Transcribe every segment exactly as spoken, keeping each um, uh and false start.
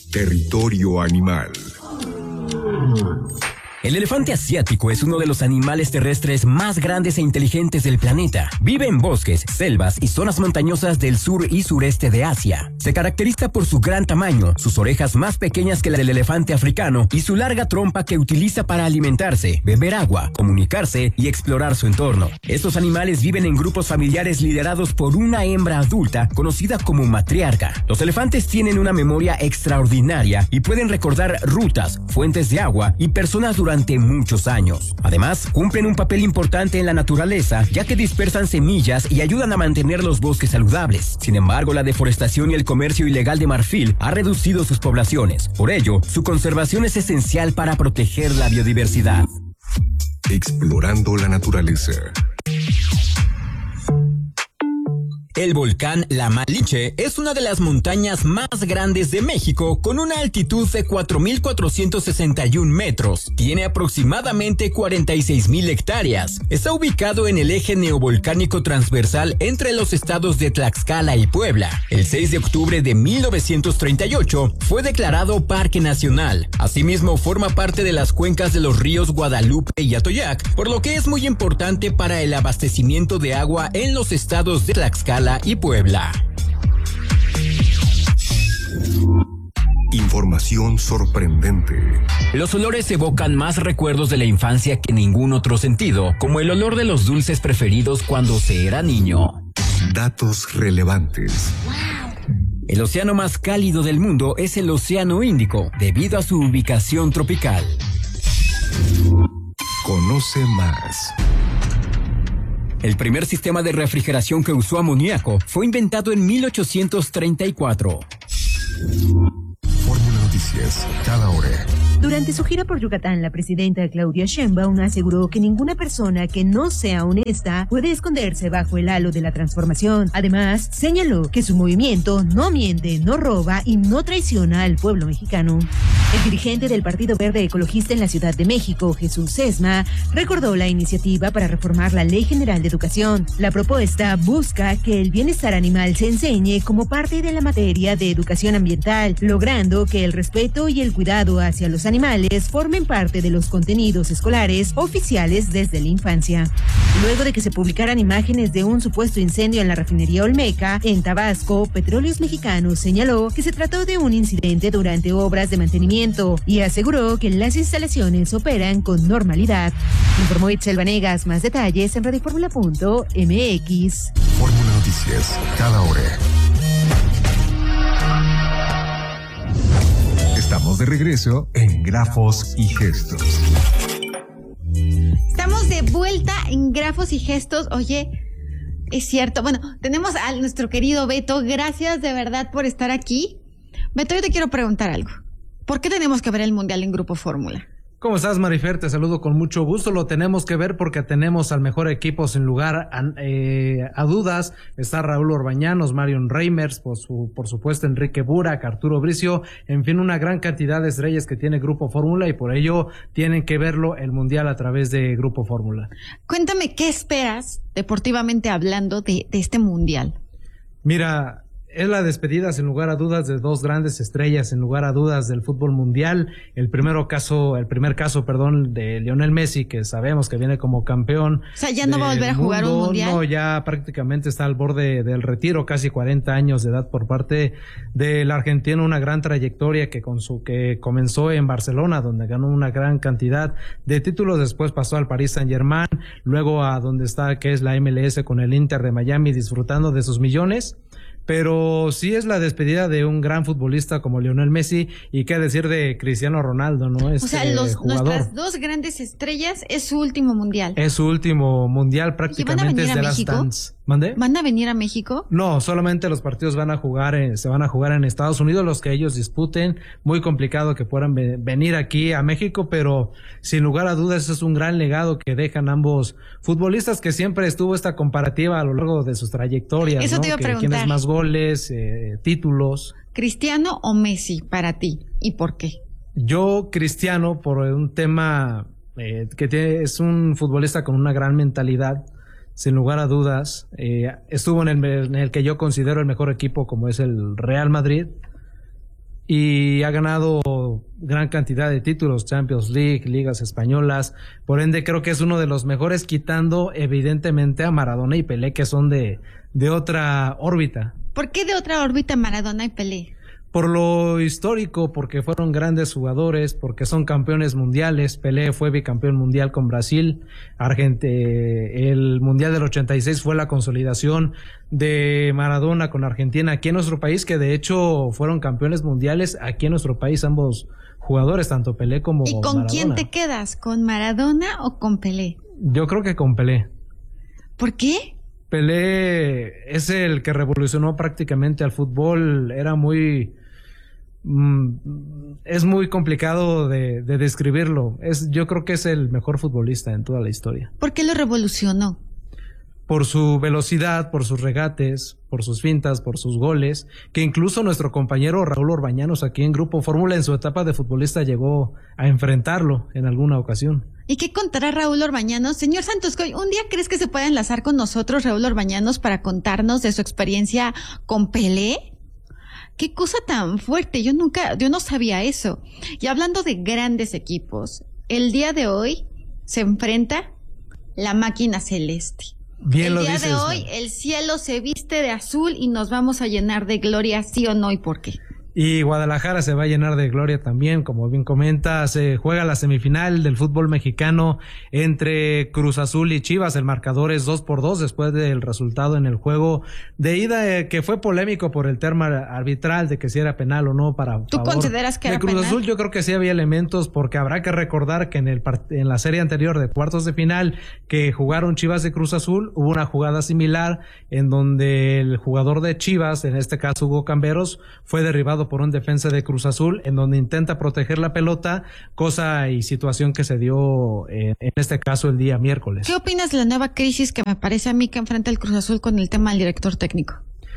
Territorio animal. El elefante asiático es uno de los animales terrestres más grandes e inteligentes del planeta. Vive en bosques, selvas y zonas montañosas del sur y sureste de Asia. Se caracteriza por su gran tamaño, sus orejas más pequeñas que la del elefante africano y su larga trompa que utiliza para alimentarse, beber agua, comunicarse y explorar su entorno. Estos animales viven en grupos familiares liderados por una hembra adulta conocida como matriarca. Los elefantes tienen una memoria extraordinaria y pueden recordar rutas, fuentes de agua y personas durante durante muchos años. Además, cumplen un papel importante en la naturaleza, ya que dispersan semillas y ayudan a mantener los bosques saludables. Sin embargo, la deforestación y el comercio ilegal de marfil ha reducido sus poblaciones. Por ello, su conservación es esencial para proteger la biodiversidad. Explorando la naturaleza. El volcán La Malinche es una de las montañas más grandes de México, con una altitud de cuatro mil cuatrocientos sesenta y un metros. Tiene aproximadamente cuarenta y seis mil hectáreas. Está ubicado en el eje neovolcánico transversal entre los estados de Tlaxcala y Puebla. El seis de octubre de mil novecientos treinta y ocho fue declarado Parque Nacional. Asimismo, forma parte de las cuencas de los ríos Guadalupe y Atoyac, por lo que es muy importante para el abastecimiento de agua en los estados de Tlaxcala y Puebla. Información sorprendente. Los olores evocan más recuerdos de la infancia que ningún otro sentido, como el olor de los dulces preferidos cuando se era niño. Datos relevantes. El océano más cálido del mundo es el Océano Índico, debido a su ubicación tropical. Conoce más. El primer sistema de refrigeración que usó amoníaco fue inventado en mil ochocientos treinta y cuatro. Fórmula Noticias, cada hora. Durante su gira por Yucatán, la presidenta Claudia Sheinbaum aseguró que ninguna persona que no sea honesta puede esconderse bajo el halo de la transformación. Además, señaló que su movimiento no miente, no roba y no traiciona al pueblo mexicano. El dirigente del Partido Verde Ecologista en la Ciudad de México, Jesús Sesma, recordó la iniciativa para reformar la Ley General de Educación. La propuesta busca que el bienestar animal se enseñe como parte de la materia de educación ambiental, logrando que el respeto y el cuidado hacia los animales formen parte de los contenidos escolares oficiales desde la infancia. Luego de que se publicaran imágenes de un supuesto incendio en la refinería Olmeca, en Tabasco, Petróleos Mexicanos señaló que se trató de un incidente durante obras de mantenimiento y aseguró que las instalaciones operan con normalidad. Informó Itzel Vanegas. Más detalles en radioformula punto m x. Fórmula Noticias, cada hora. Estamos de regreso en Grafos y Gestos. Estamos de vuelta en Grafos y Gestos. Oye, es cierto. Bueno, tenemos a nuestro querido Beto. Gracias de verdad por estar aquí. Beto, yo te quiero preguntar algo. ¿Por qué tenemos que ver el Mundial en Grupo Fórmula? ¿Cómo estás, Marifer? Te saludo con mucho gusto. Lo tenemos que ver porque tenemos al mejor equipo sin lugar a, eh, a dudas. Está Raúl Orbañanos, Marion Reimers, por, su, por supuesto Enrique Burak, Arturo Bricio, en fin, una gran cantidad de estrellas que tiene Grupo Fórmula y por ello tienen que verlo el Mundial a través de Grupo Fórmula. Cuéntame, ¿qué esperas, deportivamente hablando, de, de este Mundial? Mira, es la despedida, sin lugar a dudas, de dos grandes estrellas, sin lugar a dudas, del fútbol mundial. El primero caso, el primer caso, perdón, de Lionel Messi, que sabemos que viene como campeón. O sea, ya no va a volver a jugar un mundial. No, ya prácticamente está al borde del retiro, casi cuarenta años de edad por parte del argentino, una gran trayectoria que con su que comenzó en Barcelona, donde ganó una gran cantidad de títulos, después pasó al Paris Saint-Germain, luego a donde está, que es la M L S con el Inter de Miami, disfrutando de sus millones. Pero sí es la despedida de un gran futbolista como Lionel Messi, y qué decir de Cristiano Ronaldo, ¿no? Este o sea, los, jugador. Nuestras dos grandes estrellas es su último mundial. Es su último mundial, prácticamente es de las Dance. ¿Mande? ¿Van a venir a México? No, solamente los partidos van a jugar, en, se van a jugar en Estados Unidos, los que ellos disputen. Muy complicado que puedan ve- venir aquí a México, pero sin lugar a dudas es un gran legado que dejan ambos futbolistas, que siempre estuvo esta comparativa a lo largo de sus trayectorias. Eso ¿no? te iba a que preguntar. ¿Quién es más goles, eh, títulos? ¿Cristiano o Messi para ti? ¿Y por qué? Yo, Cristiano, por un tema eh, que tiene, es un futbolista con una gran mentalidad, sin lugar a dudas. Eh, estuvo en el, en el que yo considero el mejor equipo, como es el Real Madrid, y ha ganado gran cantidad de títulos, Champions League, ligas españolas, por ende creo que es uno de los mejores, quitando evidentemente a Maradona y Pelé, que son de, de otra órbita. ¿Por qué de otra órbita Maradona y Pelé? Por lo histórico, porque fueron grandes jugadores, porque son campeones mundiales. Pelé fue bicampeón mundial con Brasil. Argentina, el mundial del ochenta y seis fue la consolidación de Maradona con Argentina aquí en nuestro país, que de hecho fueron campeones mundiales aquí en nuestro país ambos jugadores, tanto Pelé como Maradona. ¿Y con quién te quedas? ¿Con Maradona o con Pelé? Yo creo que con Pelé. ¿Por qué? Pelé es el que revolucionó prácticamente al fútbol. Era muy mm, es muy complicado de, de describirlo. Es, yo creo que es el mejor futbolista en toda la historia. ¿Por qué lo revolucionó? Por su velocidad, por sus regates, por sus fintas, por sus goles, que incluso nuestro compañero Raúl Orbañanos aquí en Grupo Fórmula en su etapa de futbolista llegó a enfrentarlo en alguna ocasión. ¿Y qué contará Raúl Orbañanos? Señor Santoscoy, ¿un día crees que se pueda enlazar con nosotros Raúl Orbañanos para contarnos de su experiencia con Pelé? Qué cosa tan fuerte, yo nunca, yo no sabía eso. Y hablando de grandes equipos, el día de hoy se enfrenta la máquina celeste. Bien lo el día dices, de hoy ¿no? El cielo se viste de azul y nos vamos a llenar de gloria, sí o no, y por qué. Y Guadalajara se va a llenar de gloria también, como bien comenta, se juega la semifinal del fútbol mexicano entre Cruz Azul y Chivas, el marcador es dos por dos después del resultado en el juego de ida, eh, que fue polémico por el tema arbitral de que si era penal o no para ¿Tú favor consideras que de era Cruz penal? Azul. Yo creo que sí había elementos, porque habrá que recordar que en el part- en la serie anterior de cuartos de final que jugaron Chivas y Cruz Azul, hubo una jugada similar en donde el jugador de Chivas, en este caso Hugo Camberos, fue derribado por un defensa de Cruz Azul, en donde intenta proteger la pelota, cosa y situación que se dio eh, en este caso el día miércoles. ¿Qué opinas de la nueva crisis que me parece a mí que enfrenta el Cruz Azul con el tema del director técnico?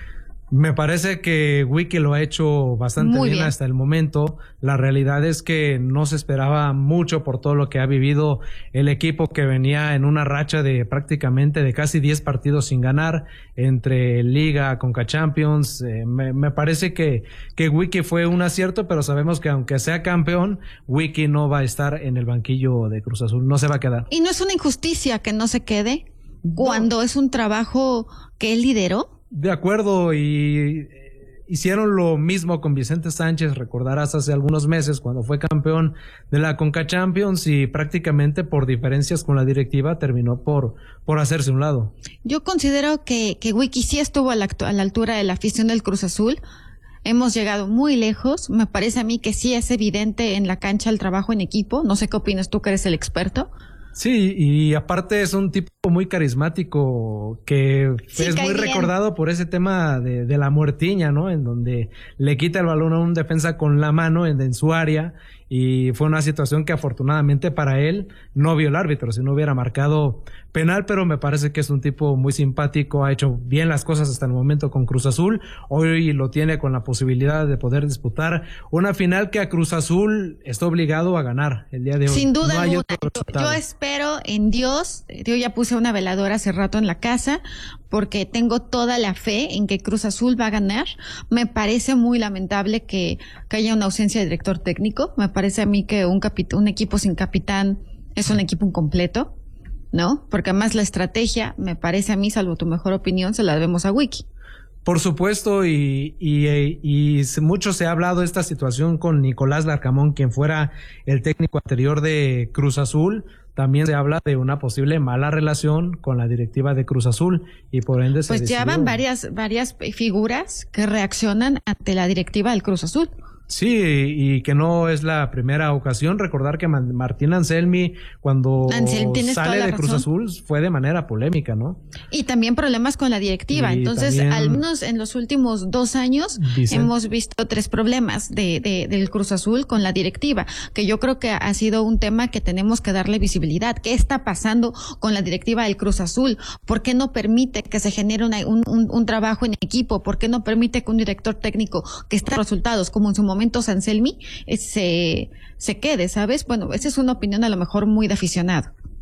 Me parece que Wiki lo ha hecho bastante Muy bien, bien hasta el momento. La realidad es que no se esperaba mucho por todo lo que ha vivido el equipo, que venía en una racha de prácticamente de casi diez partidos sin ganar entre Liga, Conca Champions. Eh, me, me parece que, que Wiki fue un acierto, pero sabemos que aunque sea campeón, Wiki no va a estar en el banquillo de Cruz Azul, no se va a quedar. ¿Y no es una injusticia que no se quede cuando no. es un trabajo que él lideró? De acuerdo, y hicieron lo mismo con Vicente Sánchez, recordarás hace algunos meses cuando fue campeón de la Conca Champions y prácticamente por diferencias con la directiva terminó por, por hacerse un lado. Yo considero que, que Wiki sí estuvo a la, a la altura de la afición del Cruz Azul. Hemos llegado muy lejos. Me parece a mí que sí es evidente en la cancha el trabajo en equipo. No sé qué opinas tú, que eres el experto. Sí, y aparte es un tipo muy carismático que sí, es muy bien. recordado por ese tema de, de la muertiña, ¿no? En donde le quita el balón a un defensa con la mano en, en su área, y fue una situación que afortunadamente para él no vio el árbitro, si no hubiera marcado penal, pero me parece que es un tipo muy simpático, ha hecho bien las cosas hasta el momento con Cruz Azul, hoy lo tiene con la posibilidad de poder disputar una final que a Cruz Azul está obligado a ganar el día de hoy. Sin duda no hay alguna. otro Yo, yo espero en Dios, yo ya puse una veladora hace rato en la casa, porque tengo toda la fe en que Cruz Azul va a ganar. Me parece muy lamentable que, que haya una ausencia de director técnico. Me parece a mí que un, capit- un equipo sin capitán es un equipo incompleto, ¿no? Porque además la estrategia, me parece a mí, salvo tu mejor opinión, se la debemos a Wiki. Por supuesto, y, y, y, y mucho se ha hablado de esta situación con Nicolás Larcamón, quien fuera el técnico anterior de Cruz Azul. También se habla de una posible mala relación con la directiva de Cruz Azul y por ende se Pues ya decidió... van varias, varias figuras que reaccionan ante la directiva del Cruz Azul. Sí, y que no es la primera ocasión. Recordar que Martín Anselmi, cuando Anselmi, sale de Cruz razón. Azul, fue de manera polémica, ¿no? Y también problemas con la directiva. Y Entonces, también, al menos en los últimos dos años, Vicente. hemos visto tres problemas de, de, del Cruz Azul con la directiva, que yo creo que ha sido un tema que tenemos que darle visibilidad. ¿Qué está pasando con la directiva del Cruz Azul? ¿Por qué no permite que se genere una, un, un, un trabajo en equipo? ¿Por qué no permite que un director técnico que está resultados, como en su momento Anselmi, se, se quede, ¿sabes? Bueno, esa es una opinión a lo mejor muy de aficionado.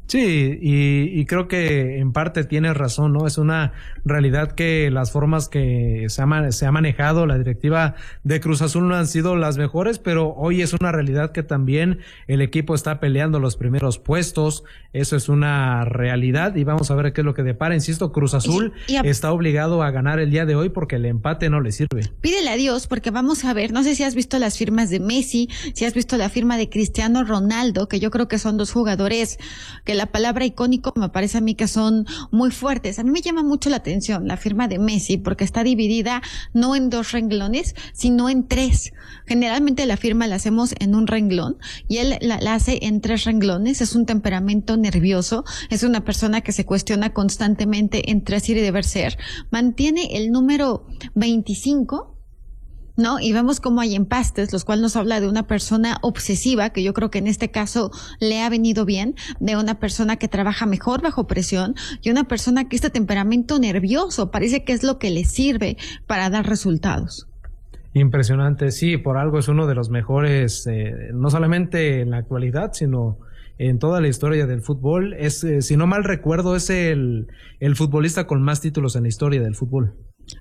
Sí, y, y creo que en parte tienes razón, ¿no? Es una realidad que las formas que se ha, se ha manejado la directiva de Cruz Azul no han sido las mejores, pero hoy es una realidad que también el equipo está peleando los primeros puestos. Eso es una realidad y vamos a ver qué es lo que depara. Insisto, Cruz Azul y, y a... está obligado a ganar el día de hoy porque el empate no le sirve. Pídele a Dios porque vamos a ver, no sé si has visto las firmas de Messi, si has visto la firma de Cristiano Ronaldo, que yo creo que son dos jugadores que la palabra icónico me parece a mí que son muy fuertes. A mí me llama mucho la atención la firma de Messi porque está dividida no en dos renglones, sino en tres. Generalmente la firma la hacemos en un renglón y él la, la hace en tres renglones. Es un temperamento nervioso, es una persona que se cuestiona constantemente entre ser y deber ser. Mantiene el número veinticinco, ¿no? Y vemos cómo hay empastes, los cuales nos habla de una persona obsesiva, que yo creo que en este caso le ha venido bien, de una persona que trabaja mejor bajo presión y una persona que este temperamento nervioso parece que es lo que le sirve para dar resultados. Impresionante, sí, por algo es uno de los mejores, eh, no solamente en la actualidad, sino en toda la historia del fútbol. Es, eh, si no mal recuerdo, es el, el futbolista con más títulos en la historia del fútbol.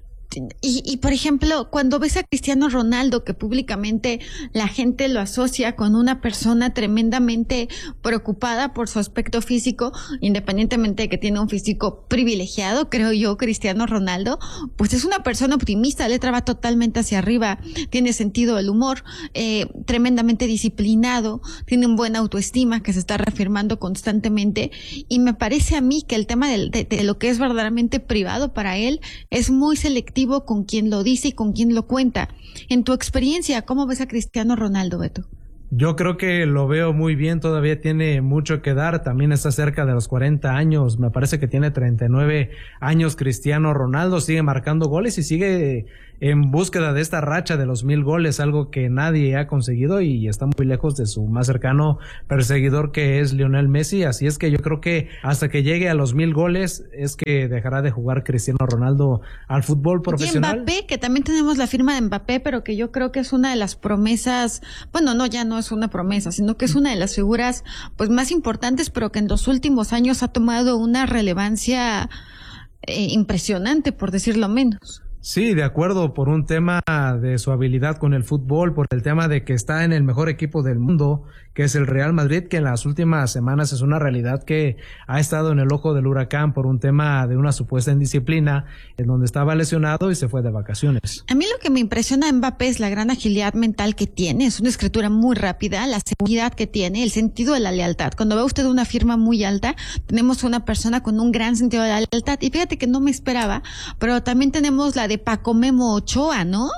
Y, y por ejemplo, cuando ves a Cristiano Ronaldo, que públicamente la gente lo asocia con una persona tremendamente preocupada por su aspecto físico, independientemente de que tiene un físico privilegiado, creo yo, Cristiano Ronaldo, pues es una persona optimista, la letra va totalmente hacia arriba, tiene sentido del humor, eh, tremendamente disciplinado, tiene un buena autoestima que se está reafirmando constantemente, y me parece a mí que el tema de, de, de lo que es verdaderamente privado para él es muy selectivo con quien lo dice y con quien lo cuenta. En tu experiencia, ¿cómo ves a Cristiano Ronaldo, Beto? Yo creo que lo veo muy bien, todavía tiene mucho que dar, también está cerca de los cuarenta años, me parece que tiene treinta y nueve años Cristiano Ronaldo, sigue marcando goles y sigue en búsqueda de esta racha de los mil goles, algo que nadie ha conseguido y está muy lejos de su más cercano perseguidor que es Lionel Messi, así es que yo creo que hasta que llegue a los mil goles es que dejará de jugar Cristiano Ronaldo al fútbol profesional. Y Mbappé, que también tenemos la firma de Mbappé, pero que yo creo que es una de las promesas, bueno, no, ya no es una promesa, sino que es una de las figuras pues más importantes, pero que en los últimos años ha tomado una relevancia eh, impresionante, por decirlo menos. Sí, de acuerdo, por un tema de su habilidad con el fútbol, por el tema de que está en el mejor equipo del mundo, que es el Real Madrid, que en las últimas semanas es una realidad que ha estado en el ojo del huracán por un tema de una supuesta indisciplina, en donde estaba lesionado y se fue de vacaciones. A mí lo que me impresiona de Mbappé es la gran agilidad mental que tiene, es una escritura muy rápida, la seguridad que tiene, el sentido de la lealtad. Cuando ve usted una firma muy alta, tenemos una persona con un gran sentido de la lealtad, y fíjate que no me esperaba, pero también tenemos la de Paco Memo Ochoa, ¿no?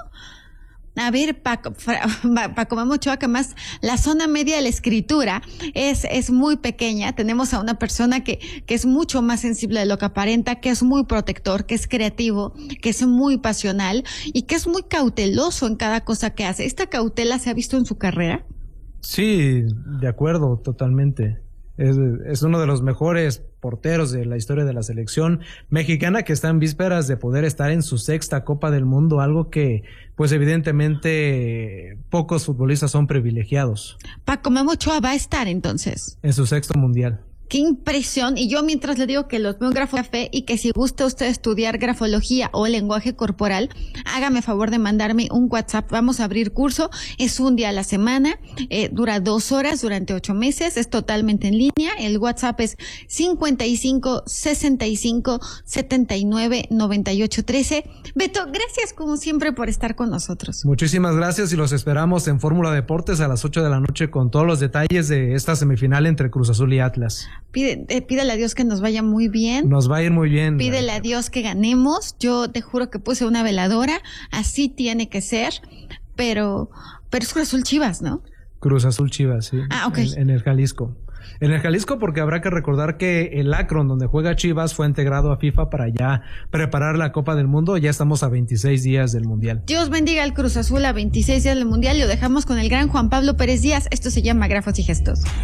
A ver, Paco, Paco Memo Ochoa, que más la zona media de la escritura es, es muy pequeña. Tenemos a una persona que, que es mucho más sensible de lo que aparenta, que es muy protector, que es creativo, que es muy pasional y que es muy cauteloso en cada cosa que hace. ¿Esta cautela se ha visto en su carrera? Sí, de acuerdo, totalmente. Es, es uno de los mejores porteros de la historia de la selección mexicana, que está en vísperas de poder estar en su sexta Copa del Mundo, algo que pues evidentemente pocos futbolistas son privilegiados. Paco Memo Ochoa va a estar entonces en su sexto mundial. Qué impresión. Y yo mientras le digo que los veo en grafografía y que si gusta usted estudiar grafología o lenguaje corporal, hágame favor de mandarme un WhatsApp. Vamos a abrir curso. Es un día a la semana. Eh, dura dos horas durante ocho meses. Es totalmente en línea. El WhatsApp es cincuenta y cinco, sesenta y cinco, setenta y nueve, noventa y ocho, trece. Beto, gracias como siempre por estar con nosotros. Muchísimas gracias y los esperamos en Fórmula Deportes a las ocho de la noche con todos los detalles de esta semifinal entre Cruz Azul y Atlas. Pide, eh, pídele a Dios que nos vaya muy bien. Nos va a ir muy bien. Pídele a Dios que ganemos. Yo te juro que puse una veladora. Así tiene que ser. Pero, pero es Cruz Azul Chivas, ¿no? Cruz Azul Chivas, sí. Ah, ok. En, en el Jalisco. En el Jalisco, porque habrá que recordar que el Akron, donde juega Chivas, fue integrado a FIFA para ya preparar la Copa del Mundo. Ya estamos a veintiséis días del Mundial. Dios bendiga al Cruz Azul a veintiséis días del Mundial. Lo dejamos con el gran Juan Pablo Pérez Díaz. Esto se llama Grafos y Gestos.